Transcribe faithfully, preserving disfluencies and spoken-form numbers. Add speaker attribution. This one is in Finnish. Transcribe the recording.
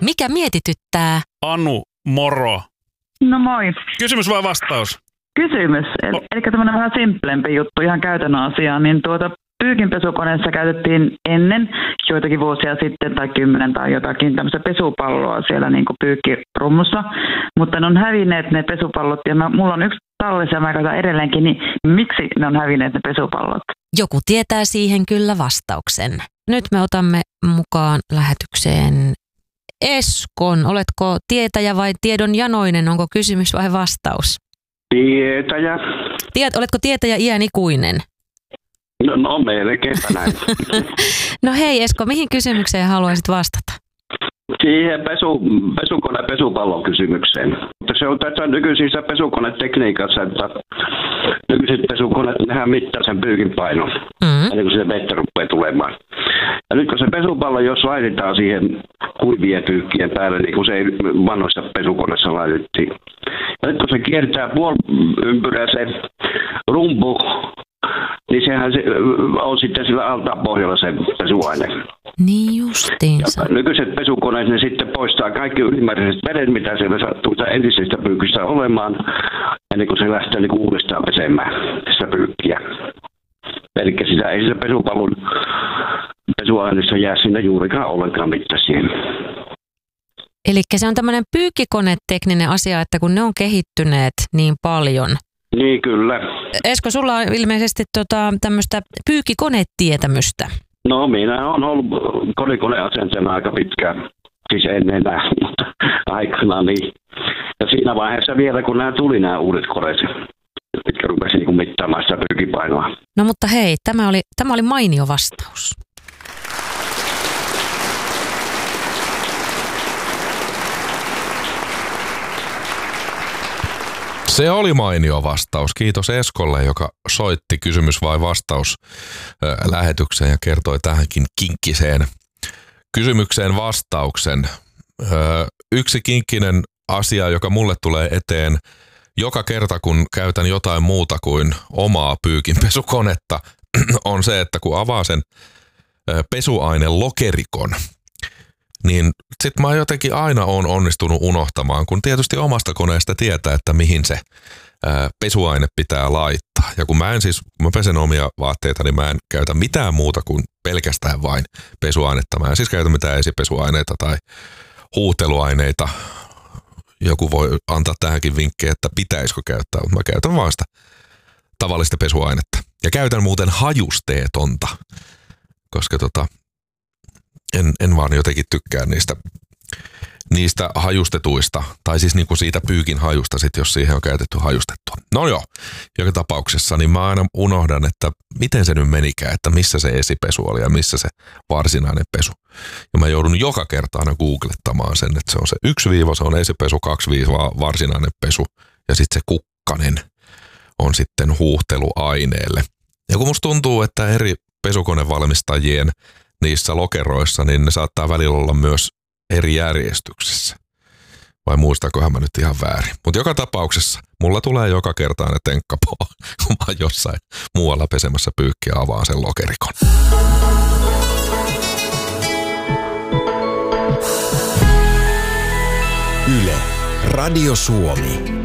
Speaker 1: Mikä mietityttää?
Speaker 2: Anu, moro.
Speaker 3: No moi.
Speaker 2: Kysymys vai vastaus?
Speaker 3: Kysymys. Eli, eli tämmöinen vähän simplempi juttu ihan käytännön asiaan, niin tuota pyykinpesukoneessa käytettiin ennen joitakin vuosia sitten tai kymmenen tai jotakin tämmöistä pesupalloa siellä niin kuin pyykkirummussa, mutta ne on hävinneet ne pesupallot ja mä, mulla on yksi tallessa ja mä käytän edelleenkin, niin miksi ne on hävinneet ne pesupallot?
Speaker 1: Joku tietää siihen kyllä vastauksen. Nyt me otamme mukaan lähetykseen Eskon. Oletko tietäjä vai tiedon janoinen? Onko kysymys vai vastaus?
Speaker 4: Tietäjä.
Speaker 1: Tiet, oletko tietäjä iän ikuinen?
Speaker 4: No, no melkeinpä näin.
Speaker 1: No hei Esko, mihin kysymykseen haluaisit vastata?
Speaker 4: Siihen pesu, pesukone pesupallon kysymykseen. Mutta se on tässä nykyisissä pesukonetekniikassa, että nykyiset pesukoneet nehän mittaa sen pyykin painon, mm-hmm. ennen kuin se vettä rupeaa tulemaan. Ja nyt kun se pesupallo, jos laitetaan siihen kuivien pyykkien päälle, niin kuin se ei vanhoissa pesukoneissa laitettiin. Ja nyt kun se kiertää puoliympyräisen rumpu, niin sehän se on sitten sillä altaan pohjalla se pesuaine.
Speaker 1: Niin justiinsa.
Speaker 4: Ja nykyiset pesukoneet, ne sitten poistaa kaikki ylimääräiset vedet, mitä siellä sattuu entisestä pyykistä olemaan, ennen kuin se lähtee niin uudestaan pesemään sitä pyykkiä. Eli sitä ei sitä pesupallon pesuaineessa jää sinne juurikaan ollenkaan mitään siihen.
Speaker 1: Eli se on tämmöinen pyykkikonetekninen asia, että kun ne on kehittyneet niin paljon.
Speaker 4: Niin kyllä.
Speaker 1: Esko, sulla on ilmeisesti tota, tämmöistä pyykkikonetietämystä.
Speaker 4: No minä olen ollut kodikoneasentajana aika pitkään, siis ennen enää, mutta aikana niin. Ja siinä vaiheessa vielä, kun nämä tuli nämä uudet koneet, mitkä rupesi niin mittaamaan sitä pyykipainoa.
Speaker 1: No mutta hei, tämä oli, tämä oli mainio vastaus.
Speaker 5: Se oli mainio vastaus. Kiitos Eskolle, joka soitti kysymys vai vastaus lähetykseen ja kertoi tähänkin kinkkiseen kysymykseen vastauksen. Yksi kinkkinen asia, joka mulle tulee eteen joka kerta, kun käytän jotain muuta kuin omaa pyykinpesukonetta, on se, että kun avaa sen pesuainelokerikon, niin sit mä jotenkin aina oon onnistunut unohtamaan, kun tietysti omasta koneesta tietää, että mihin se ää, pesuaine pitää laittaa. Ja kun mä en siis, kun mä pesen omia vaatteita, niin mä en käytä mitään muuta kuin pelkästään vain pesuainetta. Mä en siis käytä mitään esipesuaineita tai huuhteluaineita. Joku voi antaa tähänkin vinkkejä, että pitäisikö käyttää, mutta mä käytän vaan sitä tavallista pesuainetta. Ja käytän muuten hajusteetonta, koska tota... En, en vaan jotenkin tykkää niistä, niistä hajustetuista, tai siis niinku siitä pyykin hajusta, sit, jos siihen on käytetty hajustettua. No joo, joka tapauksessa niin mä aina unohdan, että miten se nyt menikään, että missä se esipesu oli ja missä se varsinainen pesu. Ja mä joudun joka kerta aina googlettamaan sen, että se on se yksi viiva, se on esipesu, kaksi viiva varsinainen pesu, ja sitten se kukkanen on sitten huuhteluaineelle. Ja kun musta tuntuu, että eri pesukonevalmistajien niissä lokeroissa, niin ne saattaa välillä olla myös eri järjestyksessä. Vai muistakohan mä nyt ihan väärin. Mutta joka tapauksessa mulla tulee joka kerta aina tenkkapoo, kun mä oon jossain muualla pesemässä pyykkiä avaan sen lokerikon.
Speaker 6: Yle, Radio Suomi.